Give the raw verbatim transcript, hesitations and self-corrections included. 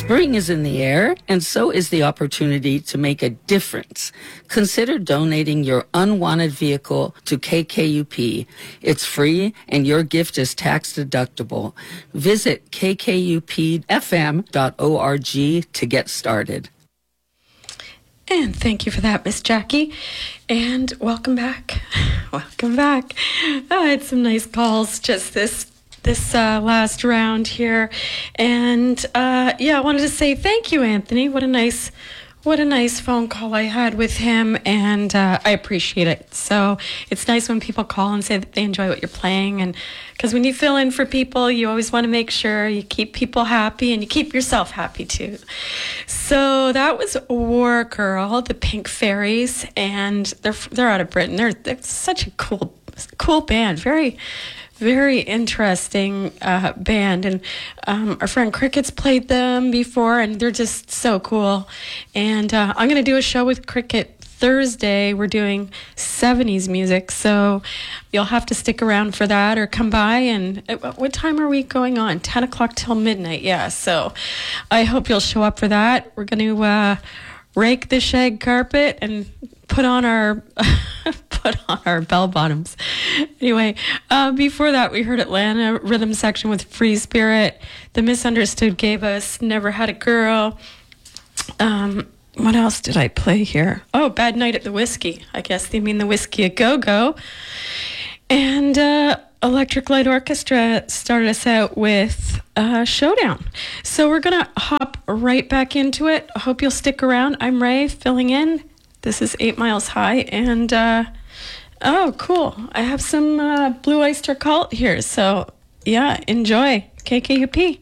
Spring is in the air, and so is the opportunity to make a difference. Consider donating your unwanted vehicle to K K U P. It's free, and your gift is tax deductible. Visit k k u p f m dot org to get started. And thank you for that, Miss Jackie. And welcome back. Welcome back. I had some nice calls just this this uh, last round here. And uh, yeah, I wanted to say thank you, Anthony. What a nice what a nice phone call I had with him, and uh, I appreciate it. So it's nice when people call and say that they enjoy what you're playing, and because when you fill in for people, you always want to make sure you keep people happy and you keep yourself happy too. So that was War Girl, the Pink Fairies, and they're they're out of Britain. They're, they're such a cool cool band. Very very interesting uh, band, and um, our friend Cricket's played them before, and they're just so cool. And uh, I'm going to do a show with Cricket Thursday. We're doing seventies music, so you'll have to stick around for that or come by. And uh, what time are we going on? ten o'clock till midnight, yeah. So I hope you'll show up for that. We're going to uh, rake the shag carpet and put on our put on our bell bottoms. Anyway, uh, before that, we heard Atlanta Rhythm Section with Free Spirit. The Misunderstood gave us Never Had a Girl. Um, what else did I play here? Oh, Bad Night at the Whiskey. I guess they mean the Whiskey a Go-Go. And uh, Electric Light Orchestra started us out with uh, Showdown. So we're going to hop right back into it. I hope you'll stick around. I'm Ray, filling in. This is Eight Miles High, and uh, oh, cool. I have some uh, Blue Oyster Cult here, so yeah, enjoy. K K U P.